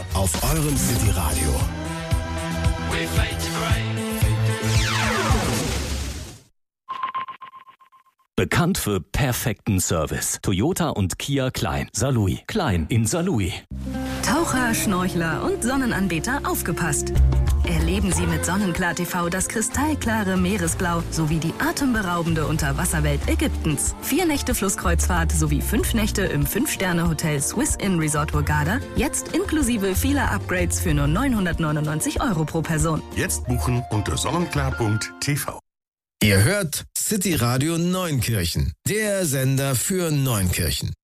auf eurem City Radio. Bekannt für perfekten Service. Toyota und Kia Klein. Saarlouis. Klein in Saarlouis. Taucher, Schnorchler und Sonnenanbeter aufgepasst. Erleben Sie mit Sonnenklar TV das kristallklare Meeresblau sowie die atemberaubende Unterwasserwelt Ägyptens. 4 Nächte Flusskreuzfahrt sowie 5 Nächte im 5-Sterne-Hotel Swiss Inn Resort Hurghada. Jetzt inklusive vieler Upgrades für nur 999 € pro Person. Jetzt buchen unter sonnenklar.tv. Ihr hört City Radio Neunkirchen, der Sender für Neunkirchen.